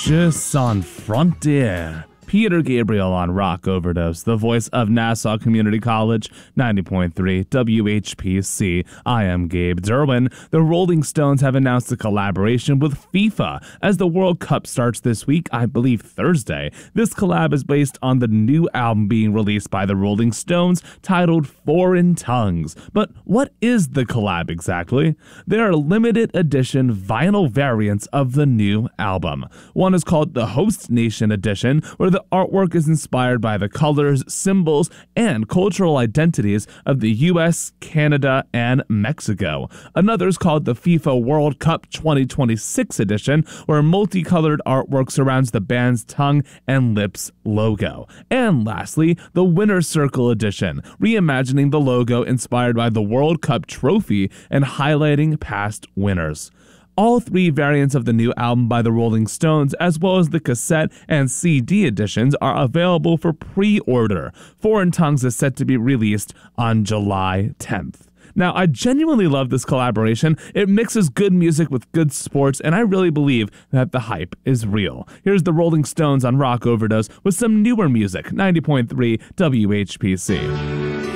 Je Sans Frontiere. Peter Gabriel on Rock Overdose, the voice of Nassau Community College, 90.3 WHPC. I am Gabe Derwin. The Rolling Stones have announced a collaboration with FIFA as the World Cup starts this week, I believe Thursday. This collab is based on the new album being released by the Rolling Stones titled Foreign Tongues. But what is the collab exactly? There are limited edition vinyl variants of the new album. One is called the Host Nation Edition, where the artwork is inspired by the colors, symbols, and cultural identities of the US, Canada, and Mexico. Another is called the FIFA World Cup 2026 edition, where multicolored artwork surrounds the band's tongue and lips logo. And lastly, the Winner's Circle edition, reimagining the logo inspired by the World Cup trophy and highlighting past winners. All three variants of the new album by the Rolling Stones, as well as the cassette and CD editions, are available for pre-order. Foreign Tongues is set to be released on July 10th. Now, I genuinely love this collaboration. It mixes good music with good sports, and I really believe that the hype is real. Here's the Rolling Stones on Rock Overdose with some newer music, 90.3 WHPC.